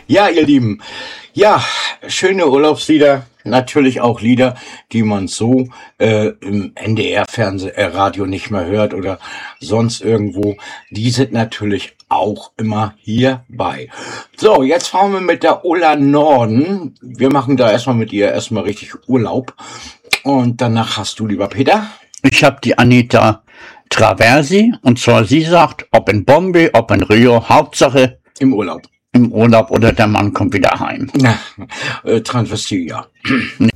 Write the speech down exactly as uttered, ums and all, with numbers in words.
Ja, ihr Lieben, ja, schöne Urlaubslieder, natürlich auch Lieder, die man so äh, im N D R-Fernsehradio nicht mehr hört oder sonst irgendwo. Die sind natürlich auch immer hierbei. So, jetzt fahren wir mit der Ulla Norden. Wir machen da erstmal mit ihr erstmal richtig Urlaub. Und danach hast du, lieber Peter. Ich habe die Anita Traversi, und zwar sie sagt, ob in Bombay, ob in Rio, Hauptsache Im Urlaub. im Urlaub oder der Mann kommt wieder heim. Na, äh, Transvestia. Nee,